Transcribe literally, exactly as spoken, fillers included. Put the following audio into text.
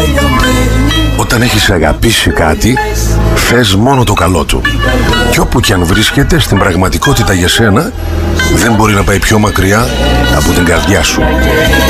Όταν έχεις αγαπήσει κάτι, θες μόνο το καλό του. Κι όπου κι αν βρίσκεται στην πραγματικότητα για σένα, δεν μπορεί να πάει πιο μακριά από την καρδιά σου.